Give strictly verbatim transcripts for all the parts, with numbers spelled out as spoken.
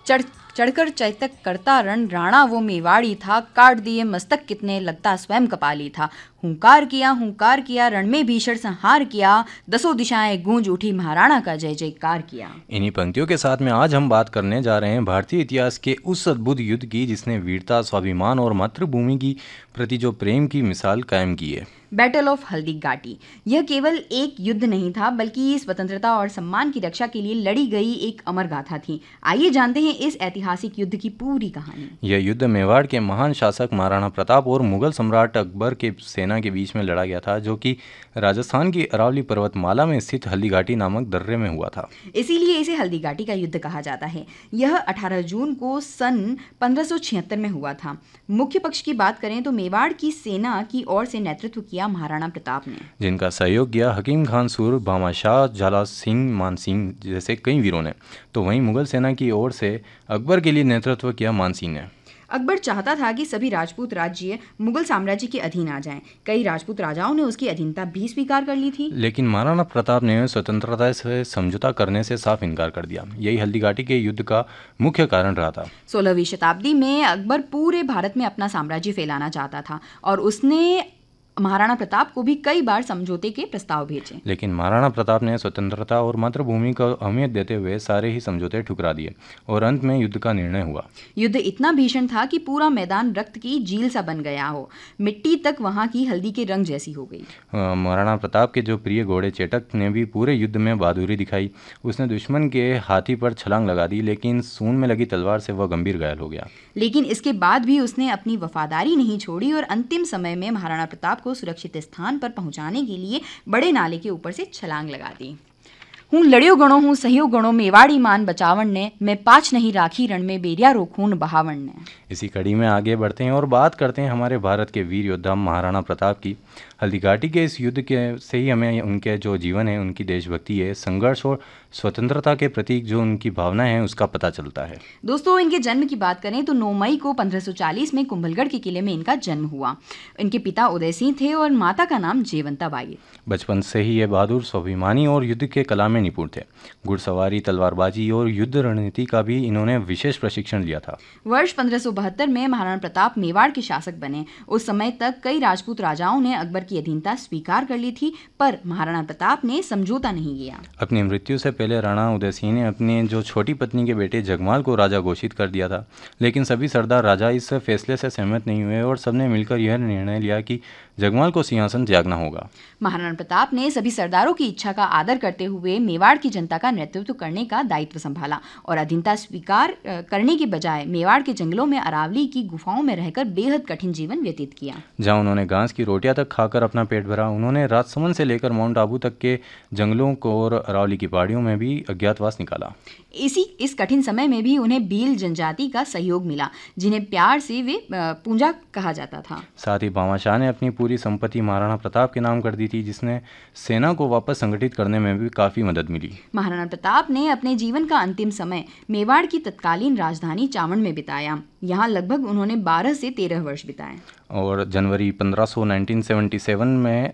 चढ़ चढ़कर चैतक करता रण, राणा वो मेवाड़ी था, काट दिए मस्तक कितने, लगता स्वयं कपाली था। हुंकार किया हुंकार किया, रण में भीषण संहार किया, दसों दिशाएं गूंज उठी, महाराणा का जय जयकार किया। इन्हीं पंक्तियों के साथ में आज हम बात करने जा रहे हैं भारतीय इतिहास के उस अद्भुत युद्ध की जिसने वीरता, स्वाभिमान और मातृभूमि की प्रति जो प्रेम की मिसाल कायम की है। Battle of Haldi Ghati. यह केवल एक युद्ध नहीं था, बल्कि स्वतंत्रता और सम्मान की रक्षा के लिए लड़ी गई एक अमर गाथा थी। आइए जानते हैं इस ऐतिहासिक युद्ध की पूरी कहानी। यह युद्ध मेवाड़ के महान शासक महाराणा प्रताप और मुगल सम्राट अकबर के सेना के बीच में लड़ा गया था, जो कि राजस्थान की अरावली पर्वतमाला में स्थित हल्दी घाटी नामक दर्रे में हुआ था। इसीलिए इसे हल्दी घाटी का युद्ध कहा जाता है। यह अठारह जून को सन पंद्रह सौ छिहत्तर में हुआ था। मुख्य पक्ष की बात करें तो मेवाड़ की सेना की ओर से नेतृत्व किया महाराणा प्रताप ने, जिनका सहयोग किया हकीम खान सूर, भामाशाह, झाला सिंह, मान सिंह जैसे कई वीरों ने। तो वहीं मुगल सेना की ओर से अकबर के लिए नेतृत्व किया मान सिंह ने। अकबर चाहता था कि सभी राजपूत राज्य मुगल साम्राज्य के अधीन आ जाएं। कई राजपूत राजाओं ने उसकी अधीनता भी स्वीकार कर ली थी, लेकिन महाराणा प्रताप ने स्वतंत्रता से समझौता करने से साफ इनकार कर दिया। यही हल्दी घाटी के युद्ध का मुख्य कारण रहा था। सोलहवीं शताब्दी में अकबर पूरे भारत में अपना साम्राज्य फैलाना चाहता था और उसने महाराणा प्रताप को भी कई बार समझौते के प्रस्ताव भेजे, लेकिन महाराणा प्रताप ने स्वतंत्रता और मातृभूमि को अहमियत देते हुए सारे ही समझौते ठुकरा दिए और अंत में युद्ध का निर्णय हुआ। युद्ध इतना भीषण था कि पूरा मैदान रक्त की झील सा बन गया हो, मिट्टी तक वहां की हल्दी के रंग जैसी हो गई। महाराणा प्रताप के जो प्रिय घोड़े चेटक ने भी पूरे युद्ध में बहादुरी दिखाई। उसने दुश्मन के हाथी पर छलांग लगा दी, लेकिन सूंड में लगी तलवार से वह गंभीर घायल हो गया। लेकिन इसके बाद भी उसने अपनी वफादारी नहीं छोड़ी और अंतिम समय में महाराणा प्रताप को सुरक्षित स्थान पर पहुंचाने के लिए बड़े नाले के ऊपर से छलांग लगा दी। हूँ लड़ियो गणो हूँ सहियो गणो, मेवाड़ी मान बचावन ने, मैं पाछ नहीं राखी रण में, बेरिया रो खून बहावन ने। इसी कड़ी में आगे बढ़ते हैं और बात करते हैं हमारे भारत के वीर योद्धा महाराणा प्रताप की। हल्दी घाटी के इस युद्ध के से ही हमें उनके जो जीवन है, उनकी देशभक्ति है, संघर्ष और स्वतंत्रता के प्रति जो उनकी भावना है उसका पता चलता है। दोस्तों, इनके जन्म की बात करें तो नौ मई को पंद्रह सौ चालीस में कुंभलगढ़ के किले में इनका जन्म हुआ। इनके पिता उदय सिंह थे और माता का नाम जेवंता बाई। बचपन से ही ये बहादुर, स्वाभिमानी और युद्ध के कला में निपुण थे। घुड़सवारी, तलवारबाजी और युद्ध रणनीति का भी इन्होंने विशेष प्रशिक्षण लिया था। वर्ष पंद्रह सौ बहत्तर में महाराणा प्रताप मेवाड़ के शासक बने। उस समय तक कई राजपूत राजाओं ने अकबर की अधीनता स्वीकार कर ली थी, पर महाराणा प्रताप ने समझौता नहीं किया। अपनी मृत्यु से पहले राणा उदय सिंह ने अपने जो छोटी पत्नी के बेटे जगमाल को राजा घोषित कर दिया था, लेकिन सभी सरदार राजा इस फैसले से सहमत नहीं हुए और सबने मिलकर यह निर्णय लिया कि जगमाल को सिंहासन त्यागना होगा। महाराणा प्रताप ने सभी सरदारों की इच्छा का आदर करते हुए मेवाड़ की जनता का नेतृत्व करने का दायित्व संभाला और अधीनता स्वीकार करने के बजाय मेवाड़ के जंगलों में अरावली की गुफाओं में रहकर बेहद कठिन जीवन व्यतीत किया, जहां उन्होंने घास की रोटियां तक खाकर अपना पेट भरा। उन्होंने राजसमंद से लेकर माउंट आबू तक के जंगलों को और अरावली की पहाड़ियों में भी अज्ञातवास निकाला। इसी इस कठिन समय में भी उन्हें भील जनजाति का सहयोग मिला, जिन्हें प्यार से वे पूंजा कहा जाता था। साथ ही भामाशाह ने अपनी पूरी संपत्ति महाराणा प्रताप के नाम कर दी थी, जिसने सेना को वापस संगठित करने में भी काफी मदद मिली। महाराणा प्रताप ने अपने जीवन का अंतिम समय मेवाड़ की तत्कालीन राजधानी चावंड में बिताया। यहाँ लगभग उन्होंने बारह से तेरह वर्ष बिताए और जनवरी पंद्रह सौ उन्नीस सौ सतहत्तर में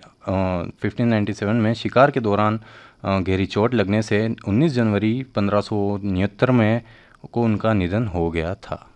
पंद्रह सौ सत्तानवे में शिकार के दौरान गहरी चोट लगने से उन्नीस जनवरी पंद्रह सौ उनहत्तर में को उनका निधन हो गया था।